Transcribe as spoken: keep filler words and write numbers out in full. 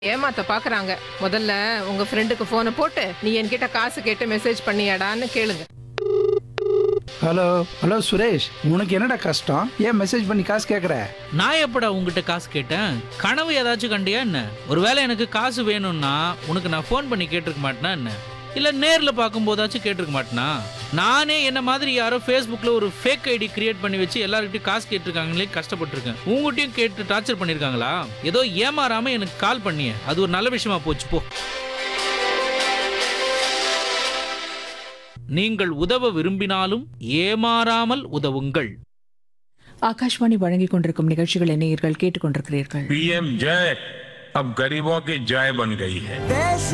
ஏமாத்த பாக்குறாங்க. முதல்ல உங்க ஃப்ரெண்டுக்கு போனை போட்டு நீ என்கிட்ட காசு கேட்டு மெசேஜ் பண்ணியாடான்னு கேளுங்க. ஹலோ ஹலோ சுரேஷ், உனக்கு என்னடா கஷ்டம்? ஏன் மெசேஜ் பண்ணி காசு கேட்குற? நான் எப்படா உங்ககிட்ட காசு கேட்டேன்? கனவு ஏதாச்சும் கண்டியா என்ன? ஒருவேளை எனக்கு காசு வேணும்னா உனக்கு நான் ஃபோன் பண்ணி கேட்டிருக்க மாட்டேனா என்ன? இல்ல நேர்ல பார்க்கும்போதாச்சும் கேட்டிருக்க மாட்டேனா? நானே என்ன மாதிரி யாரோ ஃபேஸ்புக்ல ஒரு ஃபேக் ஐடி கிரியேட் பண்ணி வச்சு எல்லார்கிட்டயும் காசு கேட்டிருக்காங்களே கஷ்டப்பட்டிருக்கேன். உங்ககிட்டயும் கேட்டு டார்ச்சர் பண்ணிருக்காங்களா? ஏதோ ஏமாறாம எனக்கு கால் பண்ணியே, அது ஒரு நல்ல விஷயமா போச்சு போ. நீங்கள் உதவ விரும்பினாலும் ஏமாறாமல் உதவுங்கள். ஆகாஷ்வாணி வழங்கிக் கொண்டிருக்கும் நிகழ்ச்சிகளை நேயர்கள் கேட்டுக்கொண்டிருக்கிறீர்கள். पीएम जय अब गरीबों की जय बन गई है.